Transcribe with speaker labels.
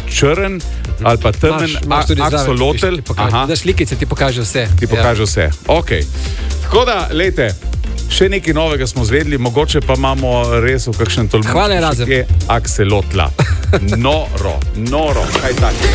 Speaker 1: črn ali pa temen aksolotel.
Speaker 2: Da slikice ti pokaže vse.
Speaker 1: Ti pokaže vse. Ok. Tako da, lejte, še nekaj novega smo zvedli, mogoče pa imamo res v kakšnem tolmačenju.
Speaker 2: Hvala, Razem.
Speaker 1: Akselotla. Noro, kaj tak.